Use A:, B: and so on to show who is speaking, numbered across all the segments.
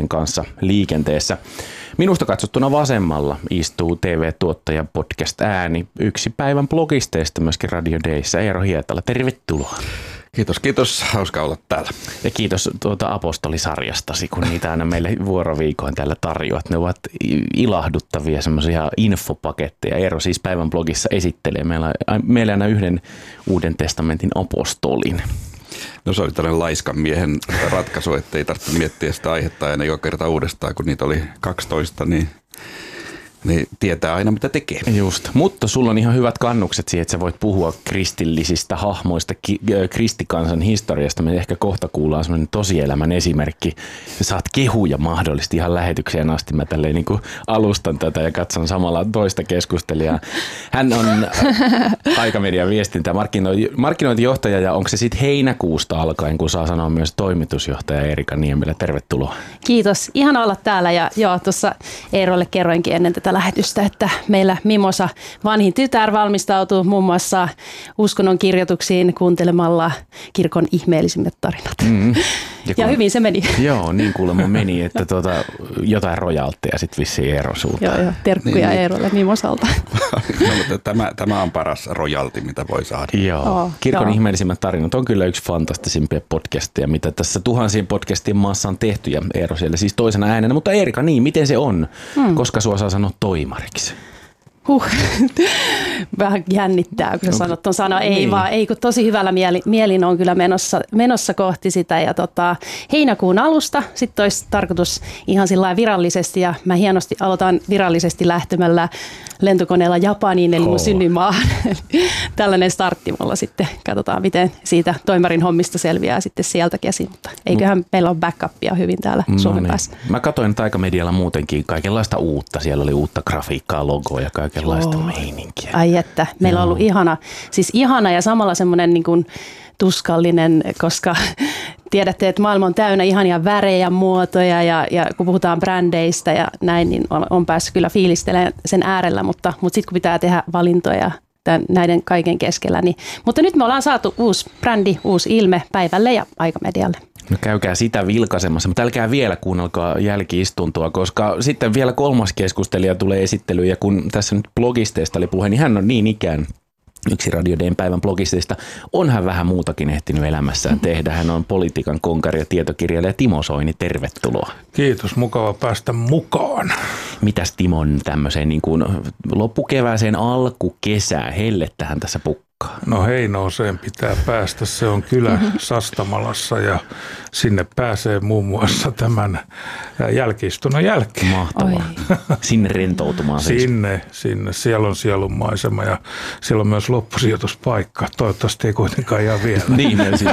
A: Holopaisen kanssa liikenteessä. Minusta katsottuna vasemmalla istuu TV-tuottaja podcast Ääni, yksi päivän blogisteista myöskin Radio Dayssä, Eero Hietala. Tervetuloa.
B: Kiitos. Hauska olla täällä.
A: Ja kiitos apostolisarjastasi, kun niitä aina meille vuoroviikoin täällä tarjoat. Ne ovat ilahduttavia semmoisia infopaketteja. Eero siis päivän blogissa esittelee meillä aina yhden Uuden testamentin apostolin.
B: No se oli tällainen laiskan miehen ratkaisu, ettei tarvitse miettiä sitä aihetta aina joka kerta uudestaan, kun niitä oli 12, niin tietää aina mitä tekee.
A: Just, mutta sulla on ihan hyvät kannukset siihen, että sä voit puhua kristillisistä hahmoista, kristikansan historiasta. Me ehkä kohta kuullaan semmoinen tosielämän esimerkki. Sä saat kehuja mahdollisesti ihan lähetykseen asti. Mä tälleen niin kuin alustan tätä ja katson samalla toista keskustelijaa. Hän on Aikamedian viestintä markkinointijohtaja ja onko se sitten heinäkuusta alkaen, kun saa sanoa myös toimitusjohtaja Eerika Niemelä. Tervetuloa.
C: Kiitos. Ihana olla täällä ja joo, tuossa Eerolle kerroinkin ennen tätä lähetystä, että meillä Mimosa vanhin tytär valmistautuu muun muassa uskonnon kirjoituksiin kuuntelemalla kirkon ihmeellisimmät tarinat. Ja hyvin se meni.
A: Joo, niin kuulemma meni, että jotain rojaltteja sitten vissiin Eero sulta.
C: Joo, terkkuja niin. Eerolle Mimosalta.
B: No, mutta tämä on paras rojalti, mitä voi saada.
A: Joo, kirkon ihmeellisimmät tarinat on kyllä yksi fantastisimpia podcasteja, mitä tässä tuhansien podcastien maassa on tehty ja Eero siellä siis toisena äänenä. Mutta Eerika, niin miten se on, koska sua saa sanoa toimariksi?
C: Vähän jännittää, kun sanot ton sana. Ei vaan, ei kun tosi hyvällä mielin on kyllä menossa kohti sitä. Ja heinäkuun alusta sitten olisi tarkoitus ihan sillä virallisesti, ja mä hienosti aloitan virallisesti lähtemällä lentokoneella Japaniin, eli mun synnyinmaahan. Tällainen startti mulla sitten. Katsotaan, miten siitä toimarin hommista selviää sitten sieltä käsin. Mutta eiköhän meillä ole backupia hyvin täällä Suomen päässä.
A: Mä katsoin Aikamedialla muutenkin kaikenlaista uutta. Siellä oli uutta grafiikkaa, logoa ja kaikenlaista meininkiä.
C: Ai että, meillä on ollut ihana ja samalla semmoinen niin kuin tuskallinen, koska tiedätte, että maailma on täynnä ihania värejä, muotoja ja kun puhutaan brändeistä ja näin, niin on päässyt kyllä fiilistelemään sen äärellä, mutta sitten kun pitää tehdä valintoja näiden kaiken keskellä, niin, mutta nyt me ollaan saatu uusi brändi, uusi ilme päivälle ja Aikamedialle.
A: No käykää sitä vilkaisemassa, mutta älkää vielä kuunnelkaa jälki-istuntoa, koska sitten vielä kolmas keskustelija tulee esittelyyn ja kun tässä nyt blogisteista oli puhe, niin hän on niin ikään yksi Radio Dayn päivän blogisteista. On hän vähän muutakin ehtinyt elämässään tehdä. Hän on politiikan konkari ja tietokirjailija Timo Soini. Tervetuloa.
D: Kiitos, mukava päästä mukaan.
A: Mitäs Timon tämmöiseen niin kuin loppukevääseen alkukesään hellettähän tässä pukkaa?
D: No Heinooseen pitää päästä. Se on kylä Sastamalassa ja sinne pääsee muun muassa tämän jälki-istunnon jälkeen.
A: Mahtavaa. Sinne rentoutumaan.
D: Sinne. Siellä on sielunmaisema ja siellä on myös loppusijoituspaikka. Toivottavasti ei kuitenkaan ihan vielä.
A: Niin, siis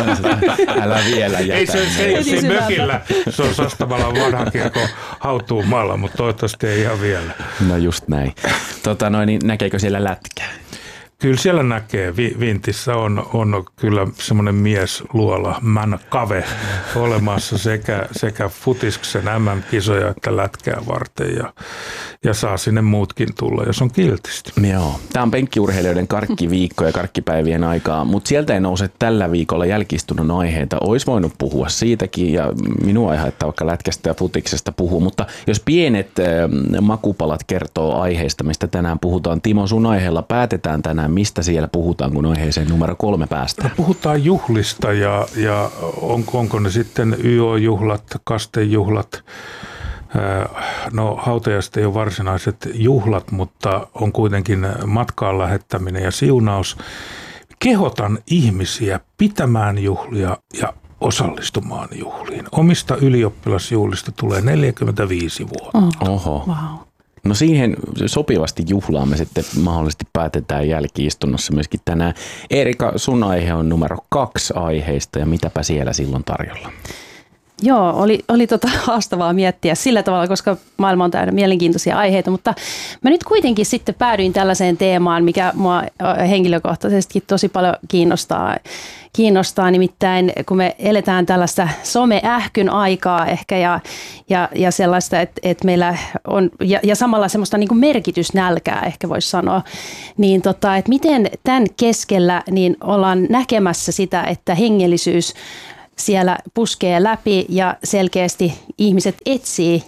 A: älä vielä jätä.
D: Ei se mökillä. Se on Sastamalan vanhan kirkon hautuumalla, mutta toivottavasti ei ihan vielä.
A: No just näin. Niin näkeekö siellä lätkää?
D: Kyllä siellä näkee. Vintissä on kyllä semmoinen miesluola, man cave, olemassa sekä futisksen MM-kisoja että lätkää varten ja saa sinne muutkin tulla, jos on kiltisti.
A: Joo. Tämä on penkkiurheilijoiden karkkiviikko ja karkkipäivien aikaa, mutta sieltä ei nouse tällä viikolla jälki-istunnon aiheita. Olisi voinut puhua siitäkin ja minua ei haittaa vaikka lätkästä ja futiksesta puhua, mutta jos pienet makupalat kertoo aiheista, mistä tänään puhutaan. Timo, sun aiheella päätetään tänään. Mistä siellä puhutaan, kun aiheeseen numero 3 päästään?
D: No, puhutaan juhlista ja onko ne sitten YO-juhlat, kastejuhlat. No hautajaiset ei ole varsinaiset juhlat, mutta on kuitenkin matkaan lähettäminen ja siunaus. Kehotan ihmisiä pitämään juhlia ja osallistumaan juhliin. Omista ylioppilasjuhlista tulee 45 vuotta.
A: Oho. Wow. No siihen sopivasti juhlaan me sitten mahdollisesti päätetään jälki-istunnossa myöskin tänään. Eerika, sun aihe on numero 2 aiheista ja mitäpä siellä silloin tarjolla?
C: Joo, oli haastavaa miettiä sillä tavalla, koska maailma on täynnä mielenkiintoisia aiheita, mutta mä nyt kuitenkin sitten päädyin tällaiseen teemaan, mikä mua henkilökohtaisesti tosi paljon kiinnostaa, nimittäin kun me eletään tällaista some-ähkyn aikaa ehkä ja sellaista, että meillä on, ja samalla semmoista niin kuin merkitysnälkää ehkä voisi sanoa, niin että miten tämän keskellä niin ollaan näkemässä sitä, että hengellisyys siellä puskee läpi ja selkeästi ihmiset etsii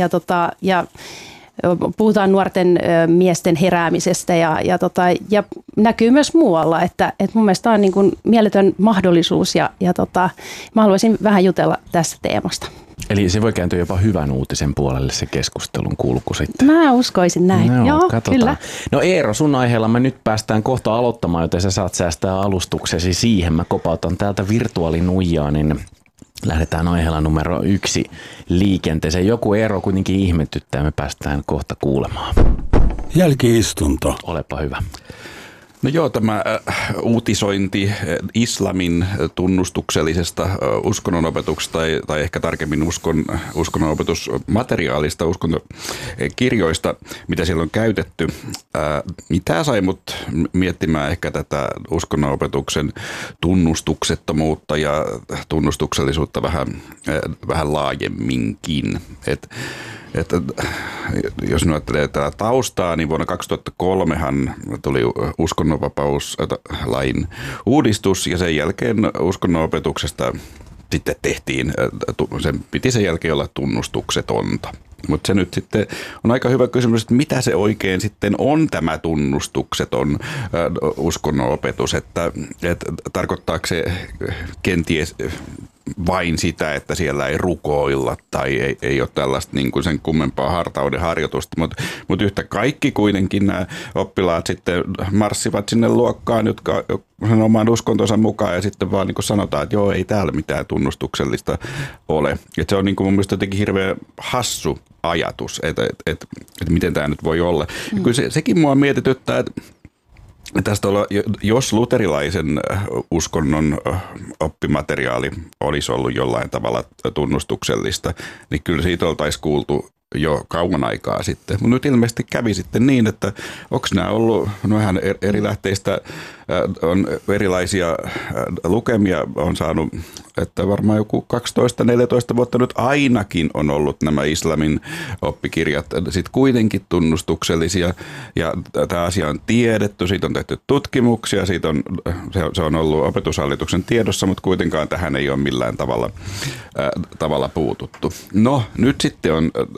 C: ja puhutaan nuorten miesten heräämisestä ja näkyy myös muualla, että mun mielestä tämä on niin kuin mieletön mahdollisuus ja mä haluaisin vähän jutella tästä teemasta.
A: Eli se voi kääntyä jopa hyvän uutisen puolelle se keskustelun kulku sitten.
C: Mä uskoisin näin.
A: No,
C: joo,
A: katsotaan.
C: kyllä.
A: No Eero, sun aiheella me nyt päästään kohta aloittamaan, joten sä saat säästää alustuksesi siihen. Mä kopautan täältä virtuaalinuijaa, niin lähdetään aiheella numero 1 liikenteeseen. Joku Eero kuitenkin ihmetyttää, me päästään kohta kuulemaan.
E: Jälki-istunto.
A: Olepa hyvä.
B: No joo, tämä uutisointi islamin tunnustuksellisesta uskonnonopetuksesta tai ehkä tarkemmin uskonnonopetusmateriaalista, uskontokirjoista, mitä siellä on käytetty. Tämä sai mut miettimään ehkä tätä uskonnonopetuksen tunnustuksettomuutta ja tunnustuksellisuutta vähän laajemminkin. Että jos nyt ajattelee tätä taustaa, niin vuonna 2003han tuli uskonnonvapauslain uudistus ja sen jälkeen uskonnonopetuksesta sitten tehtiin, sen piti sen jälkeen olla tunnustuksetonta. Mutta se nyt sitten on aika hyvä kysymys, että mitä se oikein sitten on tämä tunnustukseton uskonnonopetus, että tarkoittaako se kenties vain sitä, että siellä ei rukoilla tai ei ole tällaista niin kuin sen kummempaa hartauden harjoitusta, mutta yhtä kaikki kuitenkin nämä oppilaat sitten marssivat sinne luokkaan, jotka sen oman uskontonsa mukaan ja sitten vaan niin kuin sanotaan, että joo, ei täällä mitään tunnustuksellista ole. Et se on niin kuin mun mielestä jotenkin hirveän hassu ajatus, että miten tämä nyt voi olla. Ja kyllä sekin mua mietityttää, että tästä jos luterilaisen uskonnon oppimateriaali olisi ollut jollain tavalla tunnustuksellista, niin kyllä siitä oltaisiin kuultu jo kauan aikaa sitten. Mutta nyt ilmeisesti kävi sitten niin, että onko nämä ollut vähän eri lähteistä, on erilaisia lukemia, on saanut, että varmaan joku 12-14 vuotta nyt ainakin on ollut nämä islamin oppikirjat sitten kuitenkin tunnustuksellisia ja tämä asia on tiedetty, siitä on tehty tutkimuksia, se on ollut opetushallituksen tiedossa, mutta kuitenkaan tähän ei ole millään tavalla puututtu. No nyt sitten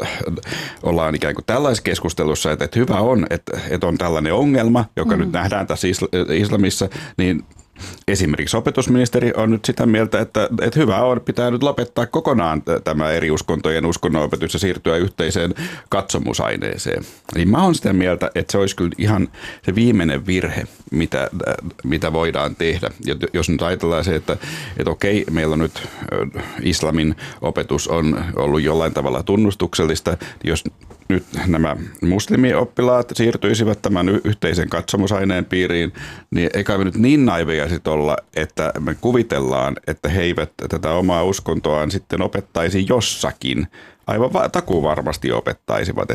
B: ollaan ikään kuin tällaisessa keskustelussa, että hyvä on, että on tällainen ongelma, joka nyt nähdään tässä islamissa, niin esimerkiksi opetusministeri on nyt sitä mieltä, että hyvä on, pitää nyt lopettaa kokonaan tämä eri uskontojen uskonnonopetus ja siirtyä yhteiseen katsomusaineeseen. Eli mä oon sitä mieltä, että se olisi kyllä ihan se viimeinen virhe, mitä voidaan tehdä. Ja jos nyt ajatellaan se, että okei, meillä on nyt islamin opetus on ollut jollain tavalla tunnustuksellista, jos nyt nämä muslimioppilaat siirtyisivät tämän yhteisen katsomusaineen piiriin, niin eikä me nyt niin naiveja sitten olla, että me kuvitellaan, että he eivät tätä omaa uskontoaan sitten opettaisi jossakin. Aivan takuvarmasti opettaisivat.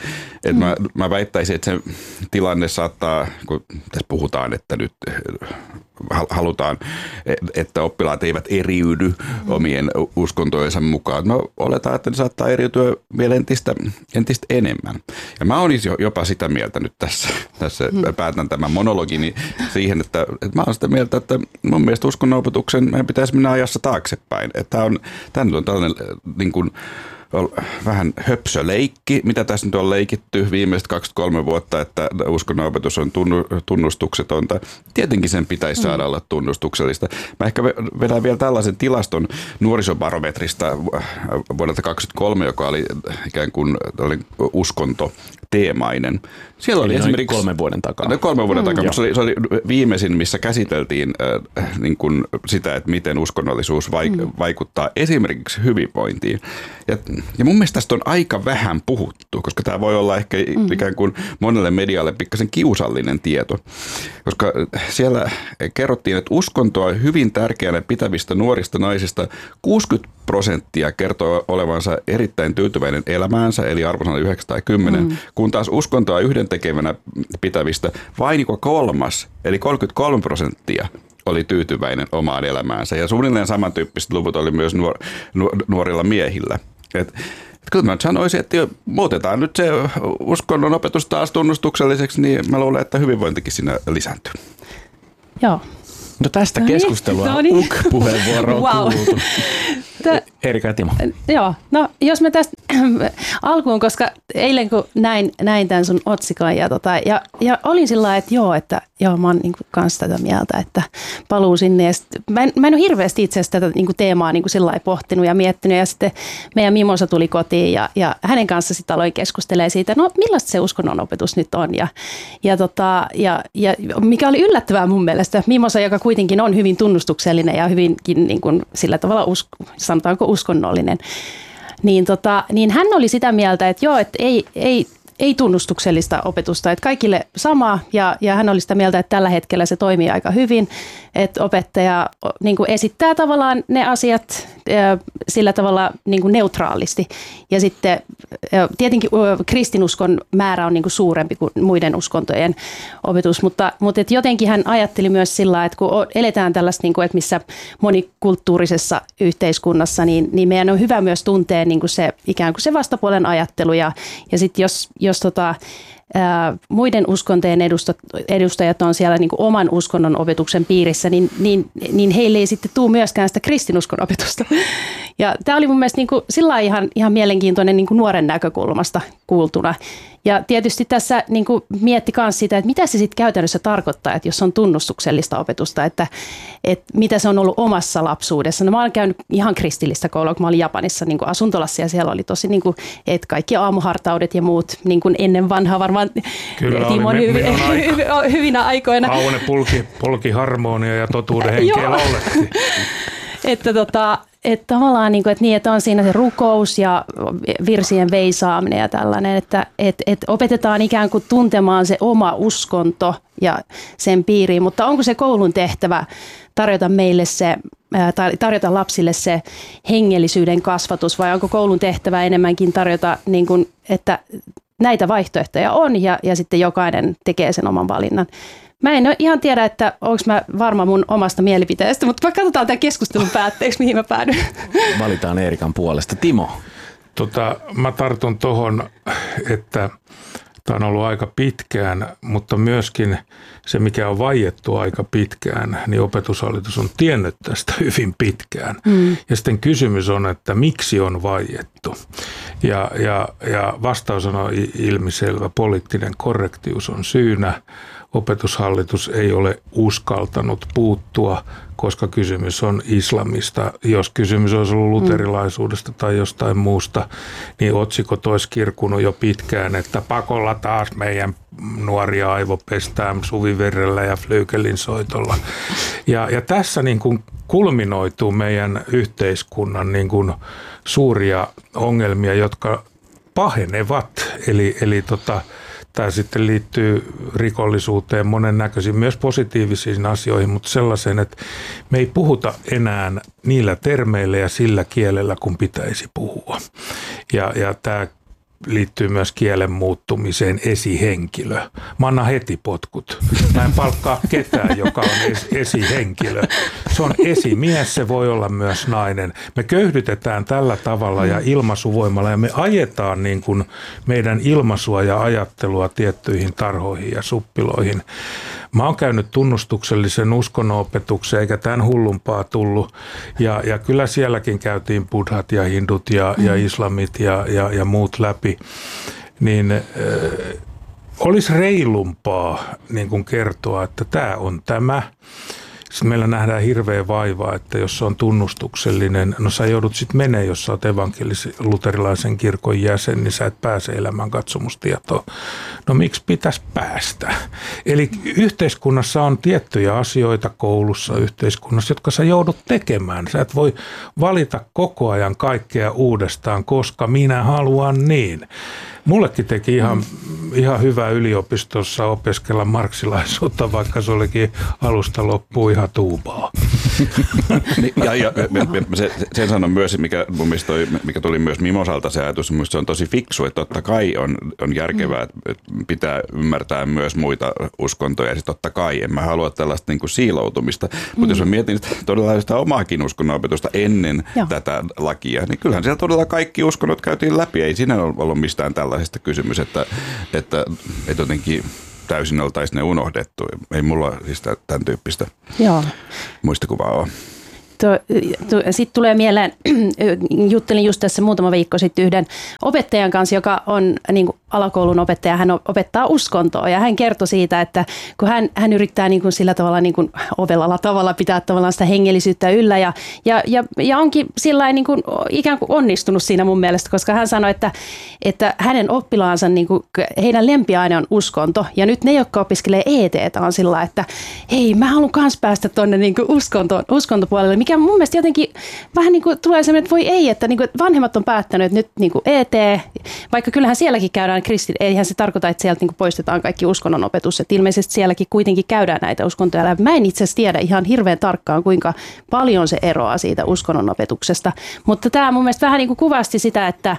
B: Mä väittäisin, että se tilanne saattaa, kun tässä puhutaan, että nyt halutaan, että oppilaat eivät eriydy omien uskontojensa mukaan. No oletaan, että ne saattaa eriytyä vielä entistä enemmän. Ja mä olen jopa sitä mieltä nyt tässä päätän tämän monologini siihen, että mä olen sitä mieltä, että mun mielestä uskonnonopetuksen meidän pitäisi mennä ajassa taaksepäin. Tämä on tällainen niin kuin vähän höpsöleikki, mitä tässä nyt on leikitty viimeiset 2-3 vuotta, että uskonnonopetus on tunnustuksetonta. Tietenkin sen pitäisi saada olla tunnustuksellista. Mä ehkä vedän vielä tällaisen tilaston nuorisobarometrista vuodelta 2023, joka oli ikään kuin uskontoteemainen. Siellä oli esimerkiksi
A: 3 vuoden takaa.
B: 3 vuoden takaa, mutta se oli viimeisin, missä käsiteltiin niin kuin sitä, että miten uskonnollisuus vaikuttaa esimerkiksi hyvinvointiin. Ja mun mielestä tästä on aika vähän puhuttu, koska tämä voi olla ehkä ikään kuin monelle medialle pikkasen kiusallinen tieto. Koska siellä kerrottiin, että uskontoa hyvin tärkeänä pitävistä nuorista naisista 60% kertoo olevansa erittäin tyytyväinen elämäänsä, eli arvosana 9 tai 10, kun taas uskontoa yhdentekevänä pitävistä vain joka 3, eli 33% oli tyytyväinen omaan elämäänsä. Ja suunnilleen samantyyppiset luvut oli myös nuorilla miehillä. Kyllä mä sanoisin, että muutetaan nyt se uskonnon opetus taas tunnustukselliseksi, niin mä luulen, että hyvinvointikin siinä lisääntyy.
C: Joo.
A: No tästä keskustelua puheenvuoro on kuultu. Erika ja Timo.
C: Joo, no jos me tästä alkuun, koska eilen kun näin tämän sun otsikon ja olin sillä lailla, että joo, mä oon niinku kans tätä mieltä, että paluu sinne. Ja mä en ole hirveästi itse asiassa tätä niinku teemaa niinku sillä lailla pohtinut ja miettinyt ja sitten meidän Mimosa tuli kotiin ja hänen kanssa sitten aloin keskustelemaan siitä, no millaista se uskonnonopetus nyt on ja mikä oli yllättävää mun mielestä, Mimosa, joka kuitenkin on hyvin tunnustuksellinen ja hyvinkin niin kuin sillä tavalla sanotaanko uskonnollinen, niin hän oli sitä mieltä, että joo, että ei tunnustuksellista opetusta, että kaikille sama ja hän oli sitä mieltä, että tällä hetkellä se toimii aika hyvin, että opettaja niin kuin esittää tavallaan ne asiat sillä tavalla niin kuin neutraalisti ja sitten tietenkin kristinuskon määrä on niin kuin suurempi kuin muiden uskontojen opetus, mutta että jotenkin hän ajatteli myös sillä, että kun eletään tällaista, niin kuin, että missä monikulttuurisessa yhteiskunnassa, niin meidän on hyvä myös tuntea niin kuin se ikään kuin se vastapuolen ajattelu ja sitten jos muiden uskontojen edustajat on siellä niin kuin oman uskonnon opetuksen piirissä, niin heille ei sitten tule myöskään sitä kristinuskon opetusta. Ja tämä oli mun mielestä niin kuin sillä ihan mielenkiintoinen niin kuin nuoren näkökulmasta kuultuna. Ja tietysti tässä niin kuin mietti myös sitä, että mitä se sitten käytännössä tarkoittaa, että jos on tunnustuksellista opetusta, että mitä se on ollut omassa lapsuudessa. No mä olen käynyt ihan kristillistä koulua, kun mä olin Japanissa niin kuin asuntolassa ja siellä oli tosi, niin kuin, että kaikki aamuhartaudet ja muut niin kuin ennen vanhaa varmaan Timon hyvinä aikoina.
D: Aune polki harmonia ja totuuden henkeä laulettiin.
C: Että tavallaan että on siinä se rukous ja virsien veisaaminen ja tällainen, että opetetaan ikään kuin tuntemaan se oma uskonto ja sen piiriin, mutta onko se koulun tehtävä tarjota meille tarjota lapsille se hengellisyyden kasvatus vai onko koulun tehtävä enemmänkin tarjota, niin kuin, että näitä vaihtoehtoja on ja sitten jokainen tekee sen oman valinnan. Mä en ihan tiedä, että onko mä varma mun omasta mielipiteestä, mutta katsotaan tämän keskustelun päätteeksi, mihin mä päädyn.
A: Valitaan Eerikan puolesta. Timo.
D: Mä tartun tuohon, että tämä on ollut aika pitkään, mutta myöskin se, mikä on vaiettu aika pitkään, niin Opetushallitus on tiennyt tästä hyvin pitkään. Ja sitten kysymys on, että miksi on vaiettu. Ja vastaus on ilmiselvä, poliittinen korrektius on syynä. Opetushallitus ei ole uskaltanut puuttua, koska kysymys on islamista. Jos kysymys olisi ollut luterilaisuudesta tai jostain muusta, niin otsikot olisi kirkunut jo pitkään, että pakolla taas meidän nuoria aivopestään suviverrellä ja flyykelin soitolla. Ja tässä niin kuin kulminoituu meidän yhteiskunnan niin kuin suuria ongelmia, jotka pahenevat. Eli tämä sitten liittyy rikollisuuteen monennäköisiin, myös positiivisiin asioihin, mutta sellaiseen, että me ei puhuta enää niillä termeillä ja sillä kielellä, kun pitäisi puhua. Ja tämä liittyy myös kielen muuttumiseen esihenkilö. Mä annan heti potkut. Mä en palkkaa ketään, joka on esihenkilö. Se on esimies, se voi olla myös nainen. Me köyhdytetään tällä tavalla ja ilmaisuvoimalla ja me ajetaan niin kuin meidän ilmaisua ja ajattelua tiettyihin tarhoihin ja suppiloihin. Mä oon käynyt tunnustuksellisen uskonnonopetuksen, eikä tämän hullumpaa tullut. Ja kyllä sielläkin käytiin buddhat ja hindut ja islamit ja muut läpi. Niin olisi reilumpaa niin kuin kertoa, että tämä on tämä. Sitten meillä nähdään hirveä vaivaa, että jos se on tunnustuksellinen, no sä joudut sitten menee, jos sä oot evankelis-luterilaisen kirkon jäsen, niin sä et pääse elämän katsomustietoon. No miksi pitäisi päästä? Eli yhteiskunnassa on tiettyjä asioita koulussa, yhteiskunnassa, jotka sä joudut tekemään. Sä et voi valita koko ajan kaikkea uudestaan, koska minä haluan niin. Mullekin teki ihan hyvä yliopistossa opiskella marksilaisuutta, vaikka se olikin alusta loppuun ihan tuubaa.
B: Sen sanon myös, mikä tuli myös Mimosalta se ajatus, minusta se on tosi fiksu, että totta kai on järkevää, että pitää ymmärtää myös muita uskontoja, ja totta kai en mä halua tällaista niin kuin siiloutumista, mutta jos mä mietin todella sitä omaakin uskonnonopetusta ennen tätä lakia, niin kyllähän siellä todella kaikki uskonnot käytiin läpi, ei siinä ollut mistään tällaisesta kysymys, että jotenkin täysin oltaisiin ne unohdettu. Ei mulla siis tämän tyyppistä muistikuvaa ole.
C: Sitten tulee mieleen, juttelin just tässä muutama viikko sitten yhden opettajan kanssa, joka on niin kuin alakoulun opettaja, hän opettaa uskontoa ja hän kertoi siitä, että kun hän yrittää niin kuin sillä tavalla niin kuin ovelalla tavalla pitää tavallaan sitä hengellisyyttä yllä ja onkin sillä niin kuin ikään kuin onnistunut siinä mun mielestä, koska hän sanoi, että hänen oppilaansa, niin kuin, heidän lempiaine on uskonto ja nyt ne, jotka opiskelee ET:tä on sillä, että hei, mä haluan kans päästä tuonne niin kuin uskontopuolelle, mikä mun mielestä jotenkin vähän niin kuin tulee sellainen, että voi ei, että niin kuin vanhemmat on päättänyt, että nyt niin kuin ET, vaikka kyllähän sielläkin käydään eihän se tarkoita, että sieltä niin kuin poistetaan kaikki uskonnonopetus, että ilmeisesti sielläkin kuitenkin käydään näitä uskontoja läpi. Mä en itse asiassa tiedä ihan hirveän tarkkaan, kuinka paljon se eroaa siitä uskonnonopetuksesta, mutta tämä mun mielestä vähän niin kuin kuvasti sitä, että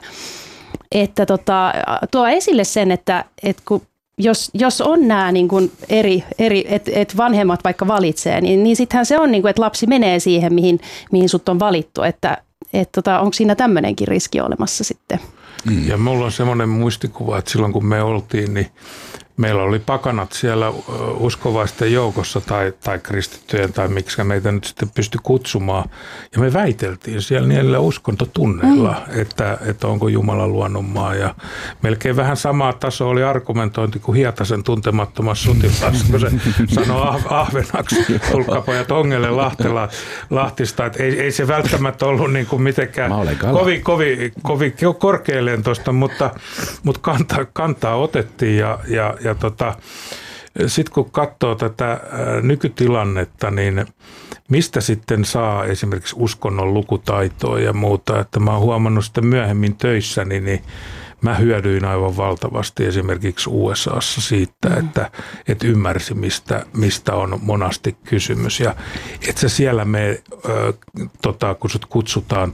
C: tuo esille sen, että kun jos on nämä niin kuin eri että vanhemmat vaikka valitsee, niin sittenhän se on, niin kuin, että lapsi menee siihen, mihin sut on valittu, että onko siinä tämmöinenkin riski olemassa sitten?
D: Ja mulla on semmoinen muistikuva, että silloin kun me oltiin, niin meillä oli pakanat siellä uskovaisten joukossa tai kristittyjen tai miksi meitä nyt sitten pystyi kutsumaan. Ja me väiteltiin siellä niillä uskontotunneilla, että onko Jumala luonut maa. Ja melkein vähän samaa tasoa oli argumentointi kuin Hietasen tuntemattomassa Sutilassa, kun se sanoi ahvenaksi tulkkapojat ongelle Lahtista. Että ei se välttämättä ollut niin kuin mitenkään kovin korkealentoista, mutta kantaa otettiin ja sitten kun katsoo tätä nykytilannetta, niin mistä sitten saa esimerkiksi uskonnon lukutaitoa ja muuta, että mä oon huomannut sitten myöhemmin töissäni, niin mä hyödyin aivan valtavasti esimerkiksi USAssa siitä, että ymmärsi mistä on monasti kysymys ja että se siellä kun sut kutsutaan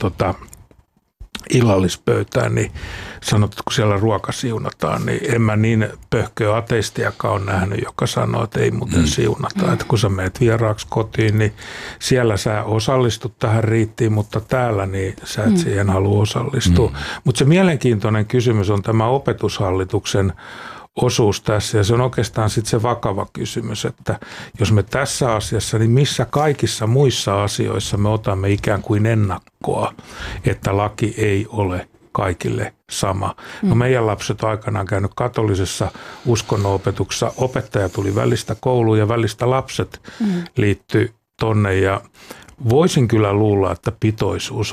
D: illallispöytään, niin sanot, että kun siellä ruoka siunataan, niin en mä niin pöhköä ateistiakaan ole nähnyt, joka sanoo, että ei muuten siunata. Että kun sä menet vieraaksi kotiin, niin siellä sä osallistut tähän riittiin, mutta täällä niin sä et siihen halua osallistua. Mutta se mielenkiintoinen kysymys on tämä opetushallituksen osuus tässä ja se on oikeastaan sitten se vakava kysymys, että jos me tässä asiassa, niin missä kaikissa muissa asioissa me otamme ikään kuin ennakkoa, että laki ei ole kaikille sama. No meidän lapset on aikanaan käynyt katolisessa uskonnonopetuksessa, opettaja tuli välistä kouluun ja välistä lapset liittyi tonne ja voisin kyllä luulla, että pitoisuus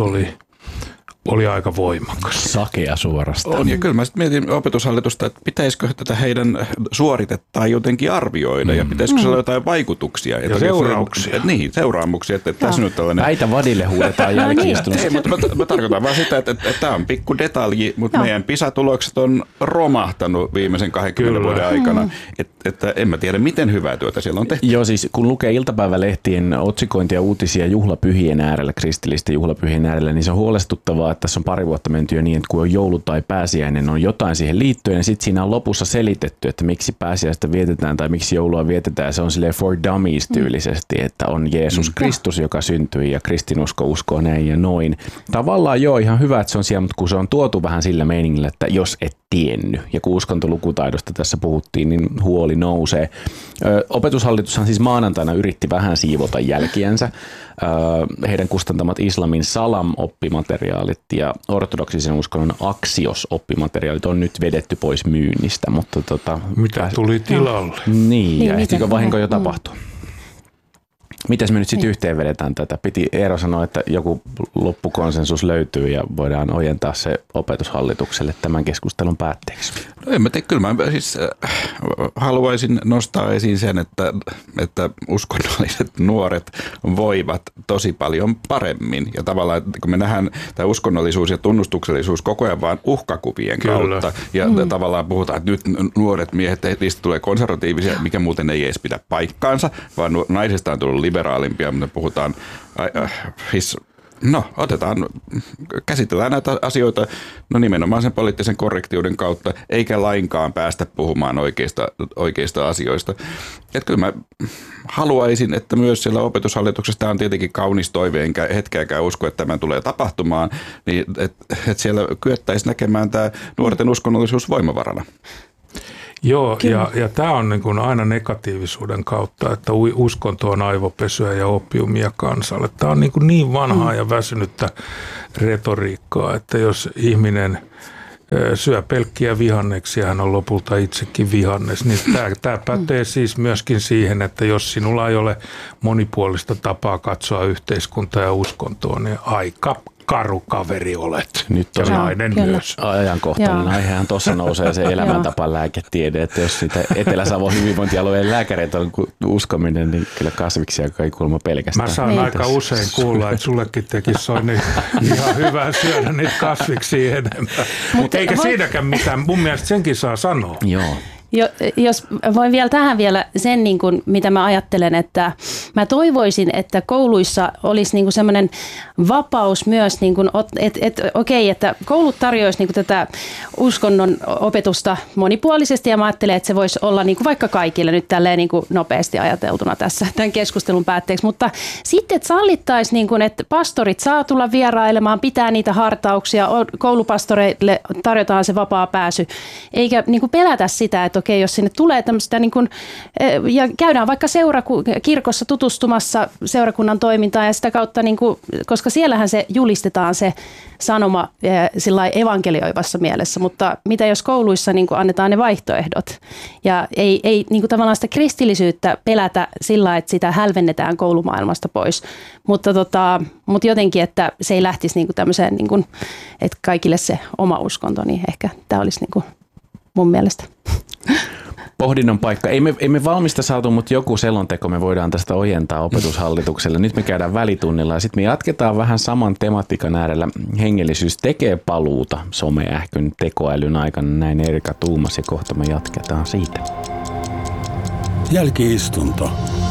D: oli aika voimakas.
A: Sakea suorastaan.
B: On, ja kyllä mä sitten mietin opetushallitusta, että pitäisikö tätä heidän suoritettaan jotenkin arvioida, ja pitäisikö se olla jotain vaikutuksia.
D: Ja seuraamuksia.
B: Niin, seuraamuksia. Että tässä nyt tällainen...
A: Väitä vadille huudetaan jälki-istunnossa.
B: Ei, mutta mä tarkoitan vaan sitä, että tämä on pikku detalji, mutta meidän PISA-tulokset on romahtanut viimeisen 20 vuoden aikana. Että en mä tiedä, miten hyvää työtä siellä on tehty.
A: Joo, siis kun lukee iltapäivälehtien otsikointia uutisia juhlapyhien äärellä, kristillisten juhlapyhien äärellä, niin se on huolestuttavaa, että tässä on pari vuotta menty jo niin, että kun on joulu tai pääsiäinen, on jotain siihen liittyen, ja sitten siinä on lopussa selitetty, että miksi pääsiäistä vietetään tai miksi joulua vietetään, ja se on silleen for dummies tyylisesti, että on Jeesus Kristus, joka syntyi, ja kristinusko uskoo näin ja noin. Tavallaan joo, ihan hyvä, että se on siellä, mutta kun se on tuotu vähän sillä meiningillä, että jos et tiennyt, ja kun uskontolukutaidosta tässä puhuttiin, niin huoli nousee. Opetushallitushan siis maanantaina yritti vähän siivota jälkiänsä. Heidän kustantamat islamin salam-oppimateriaalit ja ortodoksisen uskonnon aksios-oppimateriaalit on nyt vedetty pois myynnistä. Mutta
D: mitä tuli tilalle?
A: Niin, ja ehtikö vahinko jo tapahtua? Mitäs me nyt sitten yhteenvedetään tätä? Piti Eero sanoa, että joku loppukonsensus löytyy ja voidaan ojentaa se opetushallitukselle tämän keskustelun päätteeksi.
B: No en mä tiedä, kyllä mä siis haluaisin nostaa esiin sen, että uskonnolliset nuoret voivat tosi paljon paremmin. Ja tavallaan, kun me nähdään tämä uskonnollisuus ja tunnustuksellisuus koko ajan vaan uhkakuvien kautta. Ja tavallaan puhutaan, että nyt nuoret miehet, niistä tulee konservatiivisia, mikä muuten ei edes pidä paikkaansa, vaan naisista on tullut liberaalimpia, mutta puhutaan, käsitellään näitä asioita nimenomaan sen poliittisen korrektiuden kautta, eikä lainkaan päästä puhumaan oikeista asioista. Että kyllä mä haluaisin, että myös siellä opetushallituksessa, tämä on tietenkin kaunis toive, enkä hetkeäkään usko, että tämä tulee tapahtumaan, niin että siellä kyettäisiin näkemään tämä nuorten uskonnollisuus voimavarana.
D: Joo, ja tämä on niin kuin aina negatiivisuuden kautta, että uskonto on aivopesyä ja oppiumia kansalle. Tämä on niin vanhaa ja väsynyttä retoriikkaa, että jos ihminen syö pelkkiä vihanneksia, hän on lopulta itsekin vihannes, niin tämä pätee siis myöskin siihen, että jos sinulla ei ole monipuolista tapaa katsoa yhteiskuntaa ja uskontoa, niin aika karu kaveri olet.
A: Nyt
D: ja nainen myös.
A: Ajankohtainen aihehan tuossa nousee se elämäntapa lääketiede, että jos sitä Etelä-Savon hyvinvointialueen lääkäreitä on uskominen, niin kyllä kasviksia kai kuulemma pelkästään.
D: Mä saan aika usein kuulla, että sullekin tekisi soini ihan hyvää syödä niitä kasviksia enemmän. Mutta eikä siinäkään mitään. Mun mielestä senkin saa sanoa.
A: Joo.
C: Jos voin vielä tähän sen, niin kuin, mitä mä ajattelen, että mä toivoisin, että kouluissa olisi niin kuin semmoinen vapaus myös, niin kuin, että koulut tarjoaisi niin kuin tätä uskonnon opetusta monipuolisesti ja mä ajattelen, että se voisi olla niin kuin vaikka kaikille nyt tälleen niin kuin nopeasti ajateltuna tässä tämän keskustelun päätteeksi, mutta sitten että sallittaisiin, niin kuin, että pastorit saa tulla vierailemaan, pitää niitä hartauksia, koulupastoreille tarjotaan se vapaa pääsy, eikä niin kuin pelätä sitä, että okei, jos sinne tulee tämmöistä, niin kuin, ja käydään vaikka kirkossa tutustumassa seurakunnan toimintaan ja sitä kautta, niin kuin, koska siellähän se julistetaan se sanoma sillä evankelioivassa mielessä, mutta mitä jos kouluissa niin kuin annetaan ne vaihtoehdot ja ei niin kuin tavallaan sitä kristillisyyttä pelätä sillä, että sitä hälvennetään koulumaailmasta pois, mutta jotenkin, että se ei lähtisi niin kuin tämmöiseen, niin kuin, että kaikille se oma uskonto, niin ehkä tämä olisi niin kuin mun mielestä.
A: Pohdinnon paikka. Ei me valmista saatu, mutta joku selonteko me voidaan tästä ojentaa opetushallitukselle. Nyt me käydään välitunnilla ja sitten me jatketaan vähän saman tematiikan äärellä. Hengellisyys tekee paluuta someähkyn tekoälyn aikana. Näin Erika tuumasi ja kohta me jatketaan siitä.
E: Jälki-istunto.